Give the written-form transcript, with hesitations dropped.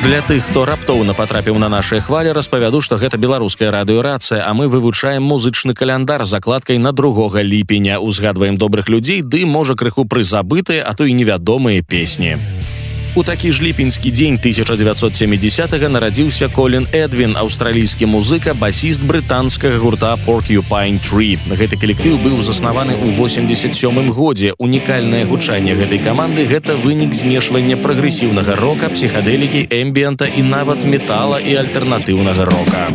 Для тых, хто раптоўна патрапіў на нашыя хвалі, распавяду, што гэта беларуская радыёрацыя, а мы вывучаем музычны каляндар з закладкай на 2 ліпеня. Узгадваем добрых людзей, ды, можа, крыху прызабытыя, а то і невядомыя песні. У такі ж ліпеньскі дзень 1970-га нарадзіўся Колін Эдвін, аўстралійскі музыка, басіст брытанскага гурта Porcupine Tree. Гэты калектыў быў заснаваны ў 87-м годзе. Унікальнае гучанне гэтай каманды – гэта вынік змешвання прагрэсіўнага рока, псіхадэлікі, эмбіента і нават метала і альтэрнатыўнага рока.